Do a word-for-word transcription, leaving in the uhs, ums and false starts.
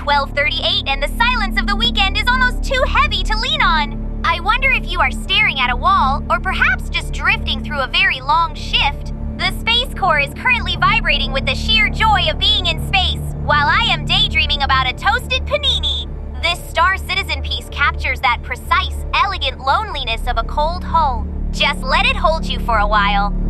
twelve thirty-eight and the silence of the weekend is almost too heavy to lean on. I wonder if you are staring at a wall or perhaps just drifting through a very long shift. The Space Core is currently vibrating with the sheer joy of being in space, while I am daydreaming about a toasted panini. This Star Citizen piece captures that precise, elegant loneliness of a cold hull. Just let it hold you for a while.